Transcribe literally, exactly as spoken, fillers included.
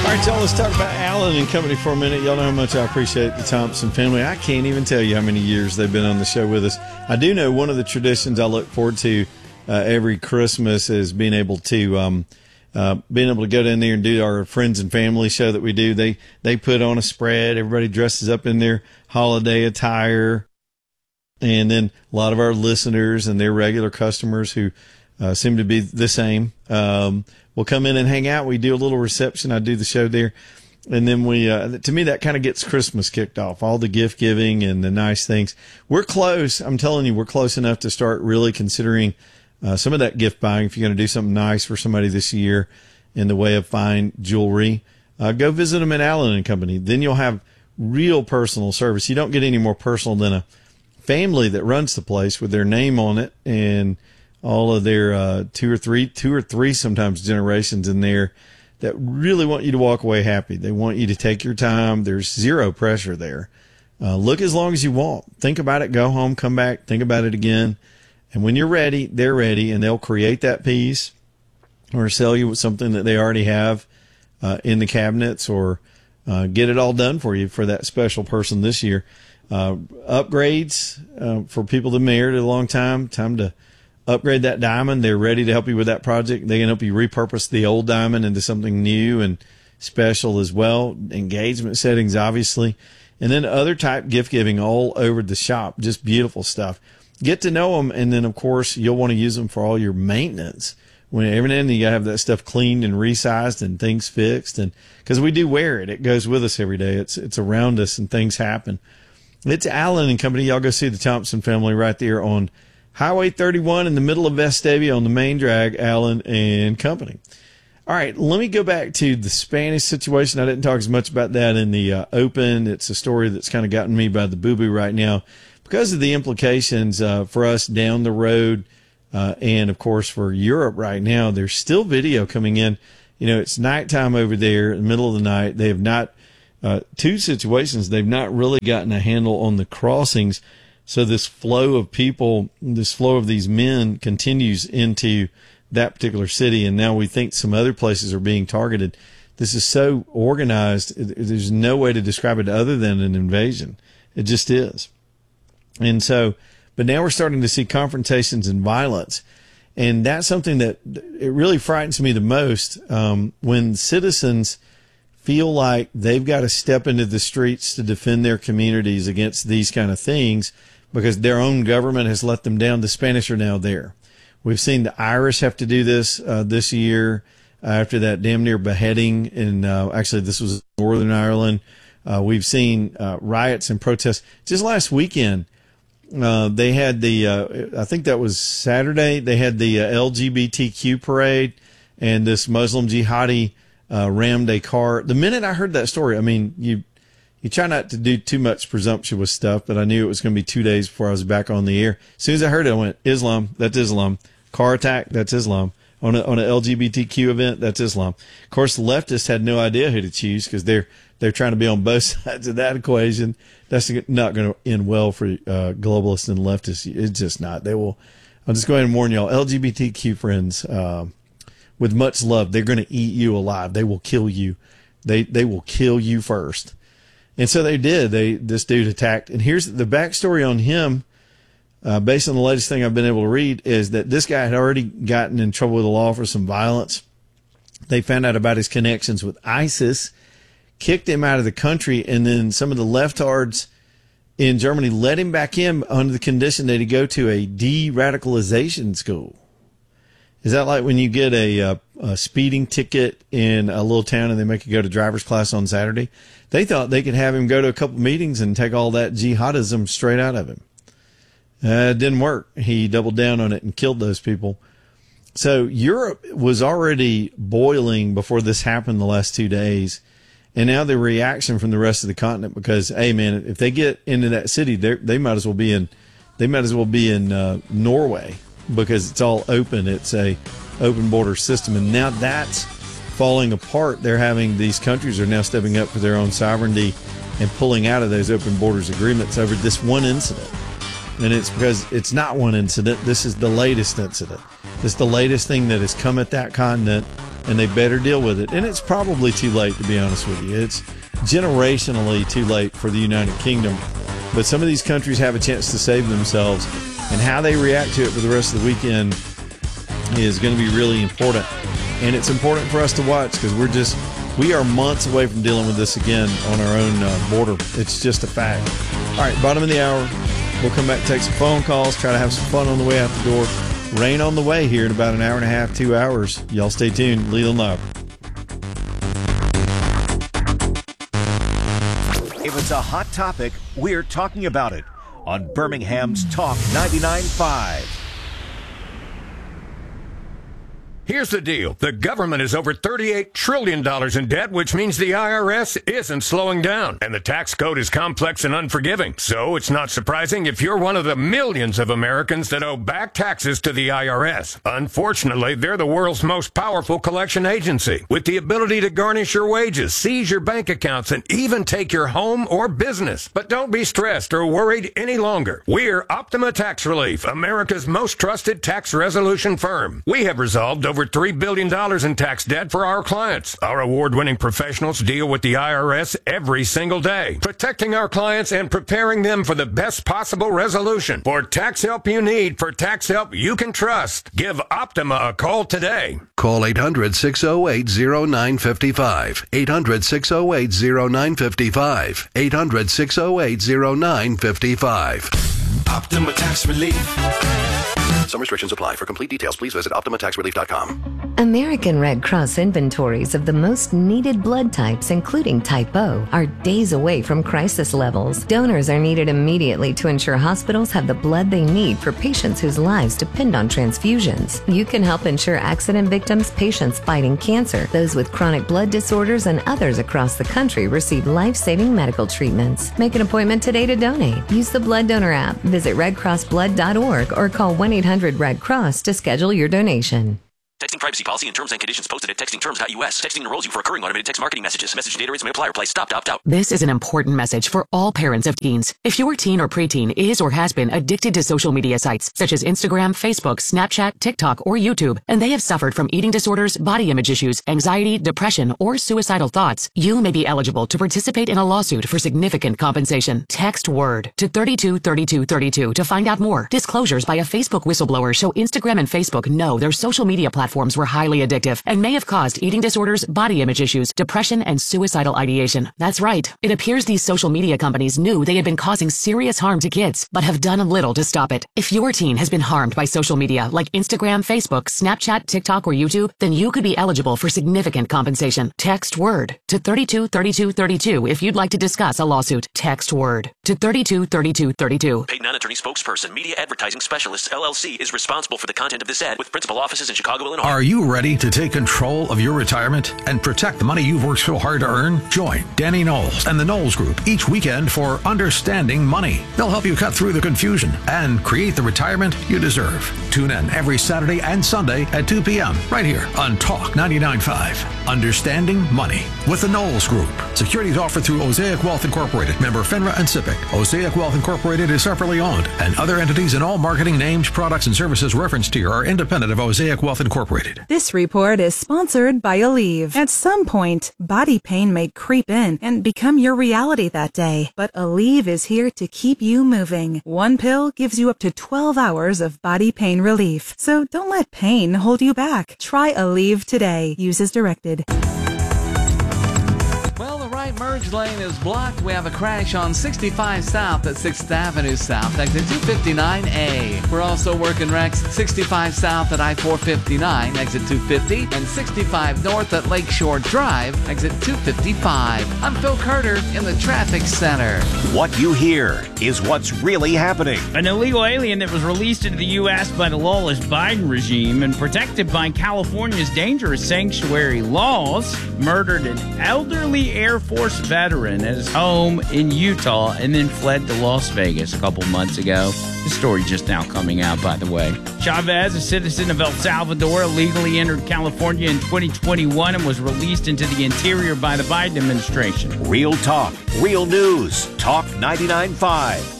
All right, y'all, let's talk about Allen and Company for a minute. Y'all know how much I appreciate the Thompson family. I can't even tell you how many years they've been on the show with us. I do know one of the traditions I look forward to uh, every Christmas is being able to um, uh, being able to go down there and do our friends and family show that we do. They they put on a spread. Everybody dresses up in their holiday attire, and then a lot of our listeners and their regular customers who uh, seem to be the same. Um, We'll come in and hang out. We do a little reception. I do the show there. And then we, uh, to me, that kind of gets Christmas kicked off. All the gift giving and the nice things. We're close. I'm telling you, we're close enough to start really considering uh, some of that gift buying. If you're going to do something nice for somebody this year in the way of fine jewelry, uh, go visit them at Allen and Company. Then you'll have real personal service. You don't get any more personal than a family that runs the place with their name on it and all of their uh, two or three, two or three sometimes generations in there that really want you to walk away happy. They want you to take your time. There's zero pressure there. Uh, look as long as you want. Think about it. Go home, come back, think about it again. And when you're ready, they're ready, and they'll create that piece or sell you something that they already have uh, in the cabinets or uh, get it all done for you for that special person this year. Uh, upgrades uh, for people that married a long time. Time to upgrade that diamond. They're ready to help you with that project. They can help you repurpose the old diamond into something new and special as well. Engagement settings, obviously. And then other type gift giving all over the shop. Just beautiful stuff. Get to know them. And then, of course, you'll want to use them for all your maintenance. When every now and then you got to have that stuff cleaned and resized and things fixed. And because we do wear it, it goes with us every day. It's, it's around us and things happen. It's Allen and Company. Y'all go see the Thompson family right there on Highway thirty-one in the middle of Vestavia on the main drag, Allen and Company. All right, let me go back to the Spanish situation. I didn't talk as much about that in the uh, open. It's a story that's kind of gotten me by the boo-boo right now because of the implications uh, for us down the road uh, and, of course, for Europe right now. There's still video coming in. You know, it's nighttime over there in the middle of the night. They have not, uh, two situations, they've not really gotten a handle on the crossings. So this flow of people, this flow of these men continues into that particular city. And now we think some other places are being targeted. This is so organized. There's no way to describe it other than an invasion. It just is. And so, but now we're starting to see confrontations and violence. And that's something that it really frightens me the most, um, when citizens feel like they've got to step into the streets to defend their communities against these kind of things, because their own government has let them down. The Spanish are now there. We've seen the Irish have to do this uh, this year uh, after that damn near beheading. In uh, actually, this was Northern Ireland. Uh, we've seen uh, riots and protests. Just last weekend, uh, they had the, uh, I think that was Saturday, they had the uh, L G B T Q parade, and this Muslim jihadi uh, rammed a car. The minute I heard that story, I mean, you You try not to do too much presumptuous stuff, but I knew it was going to be two days before I was back on the air. As soon as I heard it, I went, Islam, that's Islam. Car attack, that's Islam. On a, on an L G B T Q event, that's Islam. Of course, the leftists had no idea who to choose because they're, they're trying to be on both sides of that equation. That's not going to end well for uh, globalists and leftists. It's just not. They will, I'll just go ahead and warn y'all, L G B T Q friends, uh, with much love, they're going to eat you alive. They will kill you. They, they will kill you first. And so they did. They this dude attacked. And here's the backstory on him, uh, based on the latest thing I've been able to read, is that this guy had already gotten in trouble with the law for some violence. They found out about his connections with ISIS, kicked him out of the country, and then some of the leftards in Germany let him back in under the condition that he go to a de-radicalization school. Is that like when you get a, a, a speeding ticket in a little town and they make you go to driver's class on Saturday? They thought they could have him go to a couple meetings and take all that jihadism straight out of him. Uh, it didn't work. He doubled down on it and killed those people. So Europe was already boiling before this happened the last two days. And now the reaction from the rest of the continent, because, hey, man, if they get into that city, they might as well be in, they might as well be in uh, Norway, because it's all open. It's a open border system. And now that's falling apart. They're having, these countries are now stepping up for their own sovereignty and pulling out of those open borders agreements over this one incident. And it's because it's not one incident. This is the latest incident. This is the latest thing that has come at that continent and they better deal with it. And it's probably too late, to be honest with you. It's generationally too late for the United Kingdom. But some of these countries have a chance to save themselves, and how they react to it for the rest of the weekend is going to be really important. And it's important for us to watch because we're just, we are months away from dealing with this again on our own uh, border. It's just a fact. All right, bottom of the hour. We'll come back, take some phone calls, try to have some fun on the way out the door. Rain on the way here in about an hour and a half, two hours. Y'all stay tuned. Leland Live. If it's a hot topic, we're talking about it on Birmingham's Talk ninety-nine point five. Here's the deal. The government is over thirty-eight trillion dollars in debt, which means the I R S isn't slowing down. And the tax code is complex and unforgiving. So it's not surprising if you're one of the millions of Americans that owe back taxes to the I R S. Unfortunately, they're the world's most powerful collection agency, with the ability to garnish your wages, seize your bank accounts, and even take your home or business. But don't be stressed or worried any longer. We're Optima Tax Relief, America's most trusted tax resolution firm. We have resolved over Over three billion dollars in tax debt for our clients. Our award-winning professionals deal with the I R S every single day, protecting our clients and preparing them for the best possible resolution. For tax help you need, for tax help you can trust, give Optima a call today. Call eight hundred, six oh eight, oh nine five five. eight hundred, six oh eight, oh nine five five. eight hundred, six oh eight, oh nine five five. Optima Tax Relief. Some restrictions apply. For complete details, please visit optima tax relief dot com. American Red Cross inventories of the most needed blood types, including Type O, are days away from crisis levels. Donors are needed immediately to ensure hospitals have the blood they need for patients whose lives depend on transfusions. You can help ensure accident victims, patients fighting cancer, those with chronic blood disorders, and others across the country receive life-saving medical treatments. Make an appointment today to donate. Use the Blood Donor app, visit red cross blood dot org, or call one eight hundred red cross to schedule your donation. Texting privacy policy and terms and conditions posted at texting terms dot U S. Texting enrolls you for recurring automated text marketing messages. Message data rates may apply. Reply stop to opt out. This is an important message for all parents of teens. If your teen or preteen is or has been addicted to social media sites such as Instagram, Facebook, Snapchat, TikTok, or YouTube, and they have suffered from eating disorders, body image issues, anxiety, depression, or suicidal thoughts, you may be eligible to participate in a lawsuit for significant compensation. Text WORD to thirty-two thirty-two thirty-two to find out more. Disclosures by a Facebook whistleblower show Instagram and Facebook know their social media platforms were highly addictive and may have caused eating disorders, body image issues, depression, and suicidal ideation. That's right. It appears these social media companies knew they had been causing serious harm to kids, but have done little to stop it. If your teen has been harmed by social media like Instagram, Facebook, Snapchat, TikTok, or YouTube, then you could be eligible for significant compensation. Text WORD to thirty-two thirty-two thirty-two if you'd like to discuss a lawsuit. Text WORD to thirty-two thirty-two thirty-two. Paid non-attorney spokesperson, Media Advertising Specialists, L L C, is responsible for the content of this ad with principal offices in Chicago, Illinois. Are you ready to take control of your retirement and protect the money you've worked so hard to earn? Join Danny Knowles and the Knowles Group each weekend for Understanding Money. They'll help you cut through the confusion and create the retirement you deserve. Tune in every Saturday and Sunday at two p.m. right here on Talk ninety-nine point five. Understanding Money with the Knowles Group. Securities offered through Osaic Wealth Incorporated, member FINRA and SIPC. Osaic Wealth Incorporated is separately owned, and other entities and all marketing names, products, and services referenced here are independent of Osaic Wealth Incorporated. This report is sponsored by Aleve. At some point, body pain may creep in and become your reality that day, but Aleve is here to keep you moving. One pill gives you up to twelve hours of body pain relief, so don't let pain hold you back. Try Aleve today. Use as directed. Well, the right merge lane is blocked. We have a crash on sixty-five South at sixth Avenue South, exit two fifty-nine A. We're also working wrecks sixty-five South at I four fifty-nine, exit two fifty, and sixty-five North at Lakeshore Drive, exit two fifty-five. I'm Phil Carter in the Traffic Center. What you hear is what's really happening. An illegal alien that was released into the U S by the lawless Biden regime and protected by California's dangerous sanctuary laws murdered an elderly Air Force veteran at his home in Utah and then fled to Las Vegas a couple months ago. The story just now coming out, by the way. Chavez, a citizen of El Salvador, illegally entered California in twenty twenty-one and was released into the interior by the Biden administration. Real talk, real news. Talk ninety-nine point five.